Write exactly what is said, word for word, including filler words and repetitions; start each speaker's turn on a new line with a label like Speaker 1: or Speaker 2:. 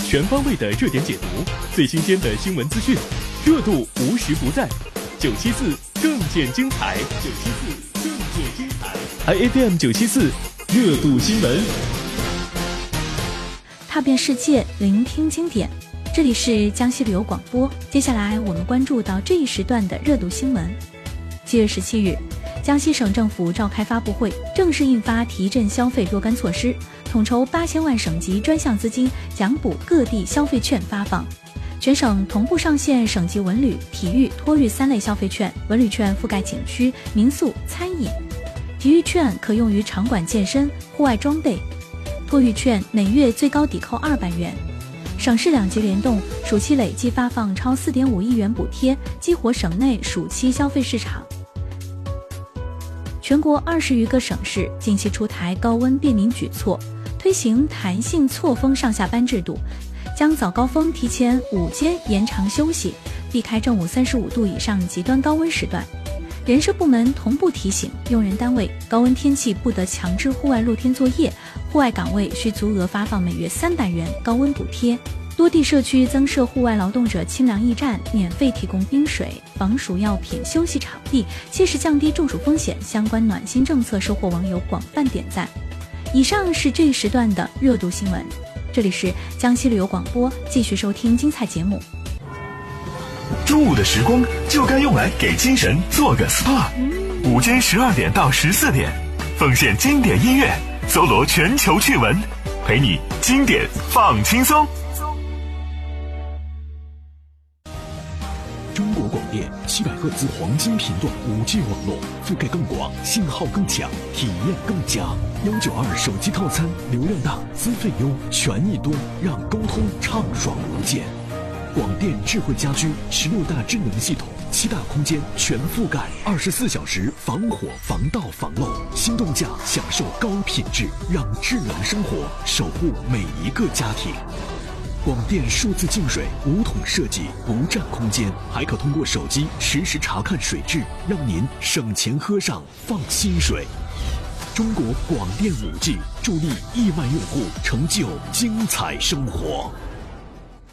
Speaker 1: 全方位的热点解读，最新鲜的新闻资讯，热度无时不在。九七四更见精彩，九七四更见精彩。I F M 九七四热度新闻，
Speaker 2: 踏遍世界，聆听经典。这里是江西旅游广播。接下来我们关注到这一时段的热度新闻。七月十七日，江西省政府召开发布会，正式印发提振消费若干措施，统筹八千万省级专项资金，奖补各地消费券发放。全省同步上线省级文旅、体育、托育三类消费券，文旅券覆盖景区、民宿、餐饮；体育券可用于场馆健身、户外装备；托育券每月最高抵扣二百元。省市两级联动，暑期累计发放超四点五亿元补贴，激活省内暑期消费市场。全国二十余个省市近期出台高温便民举措，推行弹性错峰上下班制度，将早高峰提前午间延长休息，避开正午三十五度以上极端高温时段。人社部门同步提醒用人单位，高温天气不得强制户外露天作业，户外岗位需足额发放每月三百元高温补贴。多地社区增设户外劳动者清凉驿站，免费提供冰水、防暑药品、休息场地，切实降低中暑风险。相关暖心政策收获网友广泛点赞。以上是这一时段的热度新闻，这里是江西旅游广播，继续收听精彩节目。
Speaker 3: 中午的时光就该用来给精神做个 S P A。 午间十二点到十四点，奉献经典音乐，搜罗全球趣闻，陪你经典放轻松。
Speaker 4: 中国广电七百赫兹黄金频段 五 G 网络，覆盖更广，信号更强，体验更佳。幺九二手机套餐，流量大，资费优，权益多，让沟通畅爽无间。广电智慧家居十六大智能系统，七大空间全覆盖，二十四小时防火防盗防漏，心动价享受高品质，让智能生活守护每一个家庭。广电数字净水无桶设计，不占空间，还可通过手机实时查看水质，让您省钱喝上放心水。中国广电 五 G 助力亿万用户成就精彩生活。